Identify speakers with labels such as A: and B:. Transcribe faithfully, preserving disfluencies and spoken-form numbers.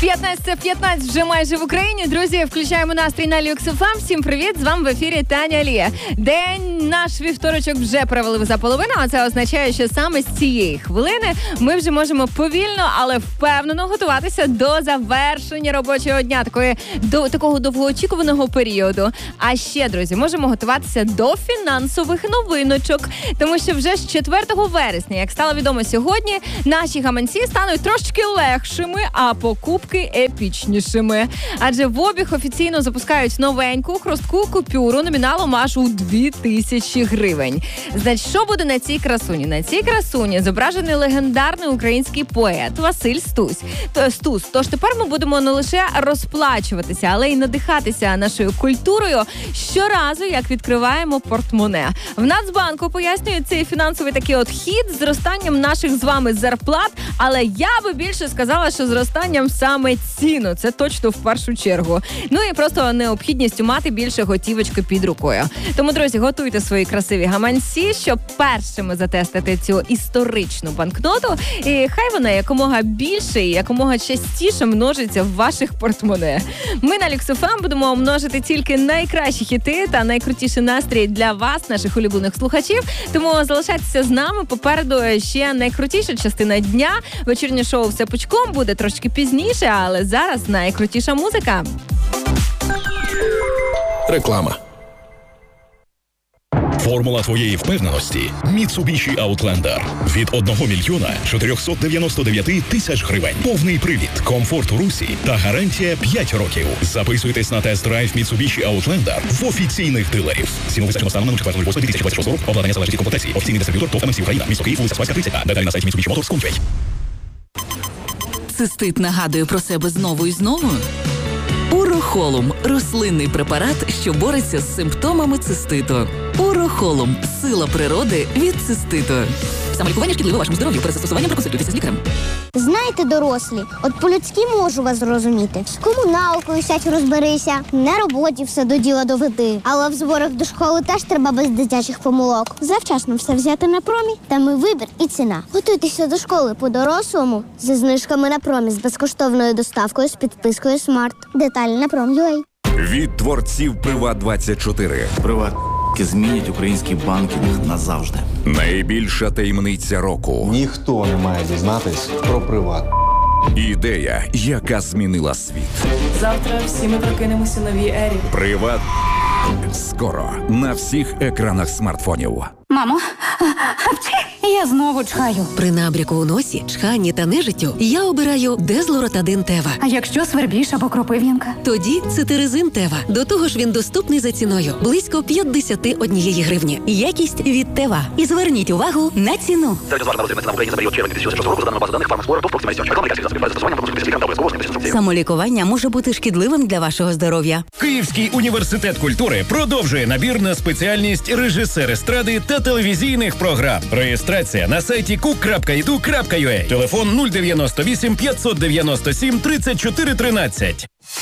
A: п'ятнадцята п'ятнадцять вже майже в Україні. Друзі, включаємо настрій на Люкс еф ем. Всім привіт, з вами в ефірі Таня Алія. День наш вівторочок вже провалив за половину, а це означає, що саме з цієї хвилини ми вже можемо повільно, але впевнено готуватися до завершення робочого дня, такої, до такого довгоочікуваного періоду. А ще, друзі, можемо готуватися до фінансових новиночок, тому що вже з четвертого вересня, як стало відомо сьогодні, наші гаманці стануть трошки легшими, а покупки епічнішими. Адже в обіг офіційно запускають новеньку хрустку купюру номіналом аж у дві тисячі гривень. Значить, що буде на цій красуні? На цій красуні зображений легендарний український поет Василь Стусь. Стус. Тож тепер ми будемо не лише розплачуватися, але й надихатися нашою культурою щоразу, як відкриваємо портмоне. В Нацбанку пояснюють цей фінансовий такий от хід з зростанням наших з вами зарплат, але я би більше сказала, що зростанням саме ціну. Це точно в першу чергу. Ну і просто необхідністю мати більше готівочки під рукою. Тому, друзі, готуйте свої красиві гаманці, щоб першими затестити цю історичну банкноту. І хай вона якомога більше і якомога частіше множиться в ваших портмоне. Ми на Люкс еф ем будемо множити тільки найкращі хіти та найкрутіший настрій для вас, наших улюблених слухачів. Тому залишайтеся з нами. Попереду ще найкрутіша частина дня. Вечірнє шоу «Все пучком» буде трошки пізніше, але зараз найкрутіша музика.
B: Реклама. Формула твоєї впевненості – Mitsubishi Outlander. Від одного мільйона чотириста дев'яносто дев'ять тисяч гривень. Повний привід, комфорт у русі та гарантія п'ять років. Записуйтесь на тест-драйв Mitsubishi Outlander в офіційних дилерів. Ціну визначено станом на четвертого лютого дві тисячі двадцять шостого року. Обладнання залежить від комплектації. Офіційний дистриб'ютор ТОВ ем ем сі Україна. Місто Київ, вулиця Спаська, тридцять. Деталі на сайті Mitsubishi Motors точка com.
C: Цистит нагадує про себе знову і знову? Урохолум – рослинний препарат, що бореться з симптомами циститу. Урохолум – сила природи від циститу. Самолікування шкідливе вашому здоров'ю. Перед застосуванням проконсультуйтеся з лікарем.
D: Знаєте, дорослі, от по-людськи можу вас зрозуміти. З комуналкою сядь розберися, на роботі все до діла доведи. Але в зборах до школи теж треба без дитячих помилок. Завчасно все взяти на промі, там і вибір, і ціна. Готуйтеся до школи по-дорослому зі знижками на промі, з безкоштовною доставкою, з підпискою «Смарт». Деталі на пром крапка ю а.
E: Від творців Приват двадцять чотири.
F: Приват змінять український банкінг назавжди.
E: Найбільша таємниця року.
G: Ніхто не має дізнатись про Приват.
E: Ідея, яка змінила світ.
H: Завтра всі ми прокинемося в новій ері.
E: Приват. Скоро на всіх екранах смартфонів.
I: Мамо, я знову чхаю.
J: При набряку у носі, чханні та нежиттю я обираю Дезлоротадин Тева.
I: А якщо свербіж або кропив'янка?
J: Тоді Цитиризин Тева. До того ж він доступний за ціною. Близько п'ятдесят однієї гривні. Якість від Тева. І зверніть увагу на ціну.
K: Самолікування може бути шкідливим для вашого здоров'я.
L: Київський університет культури продовжує набір на спеціальність режисер естради та телевізійних програм. Реєстрація на сайті кук крапка і ді ю крапка ю а. Телефон нуль дев'яносто вісім п'ятсот дев'яносто сім тридцять чотири тринадцять.